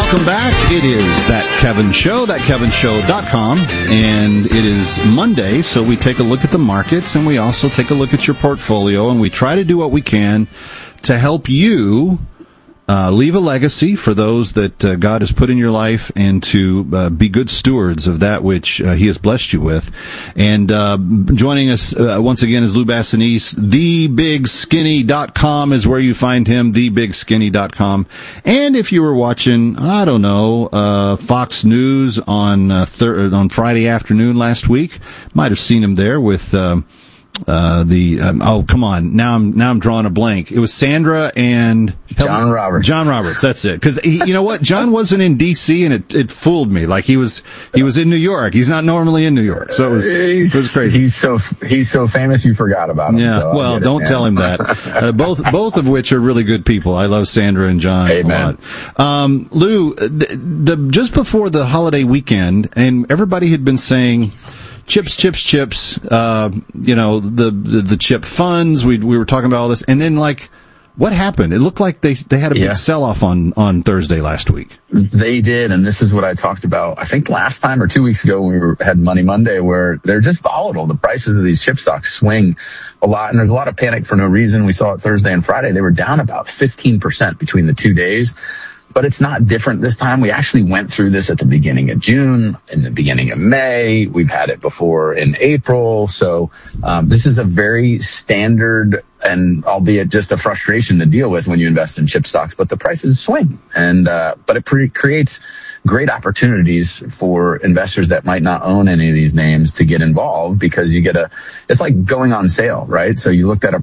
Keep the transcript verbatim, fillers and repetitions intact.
Welcome back. It is That Kevin Show, that kevin show dot com, and it is Monday, so we take a look at the markets, and we also take a look at your portfolio, and we try to do what we can to help you uh, leave a legacy for those that uh, God has put in your life, and to uh, be good stewards of that which uh, He has blessed you with. And uh, joining us uh, once again is Lou Bassanese. the big skinny dot com is where you find him, the big skinny dot com. And if you were watching, I don't know, uh, Fox News on uh, thir- on Friday afternoon last week, might have seen him there with uh, uh, the um, oh come on, now I'm now I'm drawing a blank. It was Sandra and John Roberts. John Roberts, that's it. Because you know what, John wasn't in D C, and it it fooled me. Like he was he was in New York. He's not normally in New York, so it was it was crazy. He's so he's so famous you forgot about him. Yeah, so well, don't it, tell him that. Uh, both both of which are really good people. I love Sandra and John Amen. a lot. Um, Lou, the, the just before the holiday weekend, and everybody had been saying, chips, chips, chips, uh, you know, the, the, the chip funds, we, we were talking about all this, and then, like, what happened? It looked like they, they had a big yeah. sell-off on, on Thursday last week. They did, and this is what I talked about, I think last time or two weeks ago when we were, had Money Monday, where they're just volatile. The prices of these chip stocks swing a lot, and there's a lot of panic for no reason. We saw it Thursday and Friday. They were down about fifteen percent between the two days. But it's not different this time. We actually went through this at the beginning of June, in the beginning of May. We've had it before in April. So um, this is a very standard, and albeit just a frustration to deal with when you invest in chip stocks. But the prices swing, and uh, but it pre- creates great opportunities for investors that might not own any of these names to get involved, because you get a, it's like going on sale, right? So you looked at a